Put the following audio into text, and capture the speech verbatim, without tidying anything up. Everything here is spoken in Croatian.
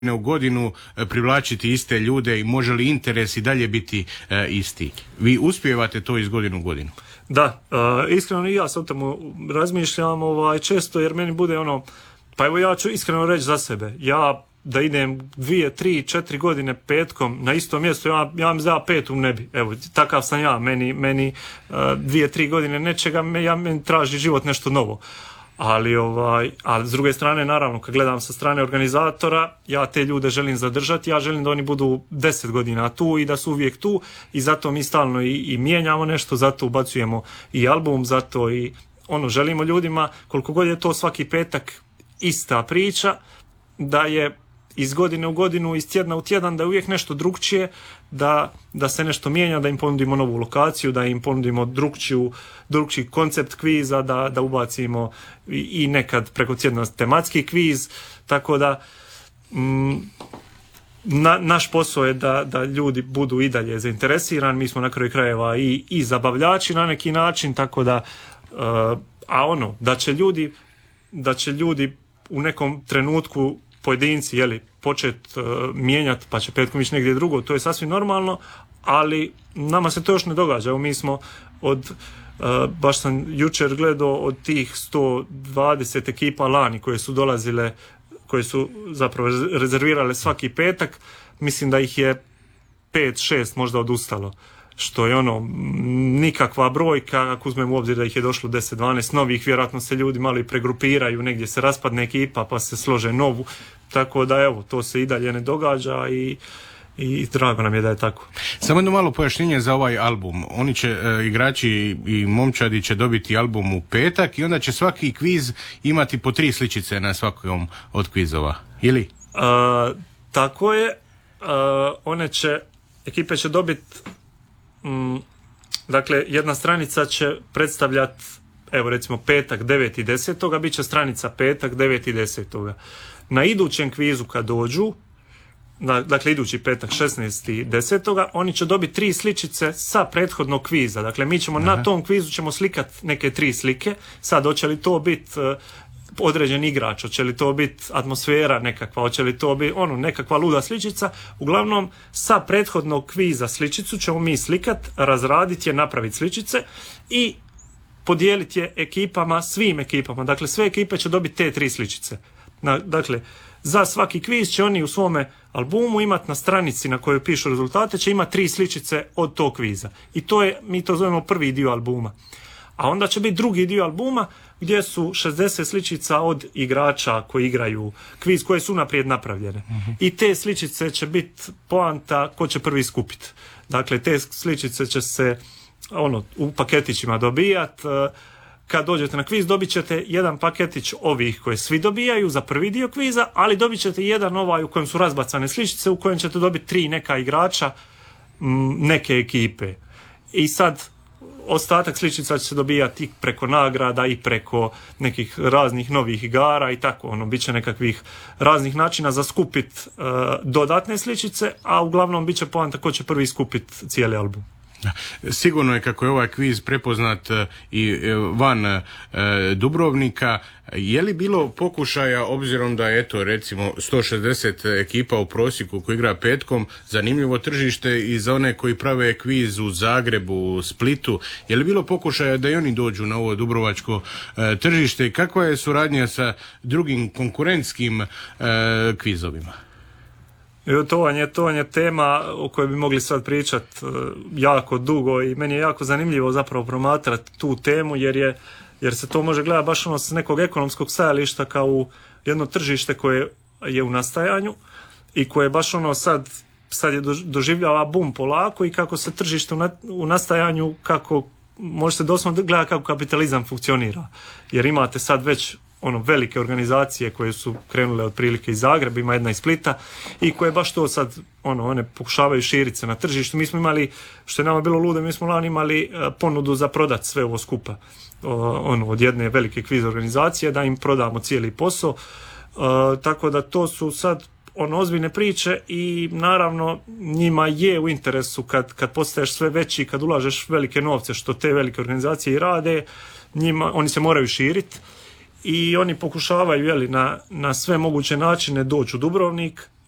u godinu privlačiti iste ljude i može li interes i dalje biti e, isti? Vi uspijevate to iz godine u godinu? Da, uh, iskreno i ja sam tamo razmišljam ovaj, često jer meni bude ono, pa evo ja ću iskreno reći za sebe, ja da idem dvije, tri, četiri godine petkom na isto mjesto, ja, ja mi za petu ne bi, evo, takav sam ja, meni, meni uh, dvije, tri godine nečega, me, ja meni traži život nešto novo. Ali, ovaj, ali s druge strane, naravno, kad gledam sa strane organizatora, ja te ljude želim zadržati, ja želim da oni budu deset godina tu i da su uvijek tu i zato mi stalno i, i mijenjamo nešto, zato ubacujemo i album, zato i ono, želimo ljudima, koliko god je to svaki petak ista priča, da je iz godine u godinu, iz tjedna u tjedan, da je uvijek nešto drugčije, da, da se nešto mijenja, da im ponudimo novu lokaciju, da im ponudimo drugčiju, drugčiji koncept kviza, da, da ubacimo i, i nekad preko tjedna tematski kviz, tako da mm, na, naš posao je da, da ljudi budu i dalje zainteresirani, mi smo na kraju krajeva i, i zabavljači na neki način, tako da uh, a ono, da će ljudi da će ljudi u nekom trenutku pojedinci, jeli, počet uh, mijenjati, pa će petkom ići negdje drugo, to je sasvim normalno, ali nama se to još ne događa. Evo, mi smo od, uh, baš sam jučer gledao od tih sto dvadeset ekipa lani koje su dolazile, koje su zapravo rezervirale svaki petak, mislim da ih je pet šest možda odustalo, što je ono nikakva brojka, ako uzmemo u obzir da ih je došlo deset dvanaest novih, vjerojatno se ljudi malo i pregrupiraju, negdje se raspadne ekipa pa se slože novu, tako da evo, to se i dalje ne događa i, i drago nam je da je tako. Samo jedno malo pojašnjenje za ovaj album. Oni će, e, igrači i momčadi će dobiti album u petak i onda će svaki kviz imati po tri sličice na svakom od kvizova, ili? A, tako je, a, one će, ekipe će dobiti Mm, dakle, jedna stranica će predstavljati, evo recimo petak, deveti desetoga, bit će stranica petak, deveti desetoga. Na idućem kvizu kad dođu, na, dakle idući petak, šesnaesti desetoga, oni će dobiti tri sličice sa prethodnog kviza. Dakle, mi ćemo Aha. na tom kvizu ćemo slikati neke tri slike. Sad, hoće li to biti uh, određen igrač, hoće li to biti atmosfera nekakva, hoće li to biti ono, nekakva luda sličica, uglavnom sa prethodnog kviza sličicu ćemo mi slikat, razraditi je, napraviti sličice i podijeliti je ekipama, svim ekipama, dakle sve ekipe će dobiti te tri sličice. Na, dakle, za svaki kviz će oni u svome albumu imati na stranici na kojoj pišu rezultate, će imati tri sličice od tog kviza. I to je, mi to zovemo prvi dio albuma. A onda će biti drugi dio albuma gdje su šezdeset sličica od igrača koji igraju kviz, koje su naprijed napravljene. Uh-huh. I te sličice će biti poanta ko će prvi skupiti. Dakle, te sličice će se ono, u paketićima dobijati. Kad dođete na kviz dobit ćete jedan paketić ovih koje svi dobijaju za prvi dio kviza, ali dobit ćete jedan ovaj u kojem su razbacane sličice, u kojem ćete dobiti tri neka igrača m, neke ekipe. I sad ostatak sličica će se dobijati i preko nagrada i preko nekih raznih novih igara i tako, ono, bit će nekakvih raznih načina za skupit uh, dodatne sličice, a uglavnom bit će poanta ko će prvi skupit cijeli album. Sigurno je kako je ovaj kviz prepoznat i van Dubrovnika. Je li bilo pokušaja, obzirom da je eto recimo sto šezdeset ekipa u prosjeku koji igra petkom, zanimljivo tržište i za one koji prave kviz u Zagrebu, u Splitu, je li bilo pokušaja da i oni dođu na ovo dubrovačko tržište i kakva je suradnja sa drugim konkurentskim kvizovima? To vam je, to vam je tema o kojoj bi mogli sad pričati jako dugo i meni je jako zanimljivo zapravo promatrati tu temu jer je, jer se to može gledati baš ono s nekog ekonomskog stajališta kao u jedno tržište koje je u nastajanju i koje baš ono sad, sad je doživljava bum polako i kako se tržište u nastajanju, kako može se doslovno gledati kako kapitalizam funkcionira. Jer imate sad već ono velike organizacije koje su krenule otprilike iz Zagreba, ima jedna iz Splita i koje baš to sad ono one pokušavaju širiti se na tržištu. Mi smo imali, što je nama bilo ludo, mi smo lani imali uh, ponudu za prodat sve ovo skupa uh, ono od jedne velike kviz organizacije da im prodamo cijeli posao. Uh, tako da to su sad ono ozbiljne priče i naravno njima je u interesu kad, kad postaješ sve veći, kad ulažeš velike novce što te velike organizacije i rade, njima, oni se moraju širiti. I oni pokušavaju jeli, na, na sve moguće načine doći u Dubrovnik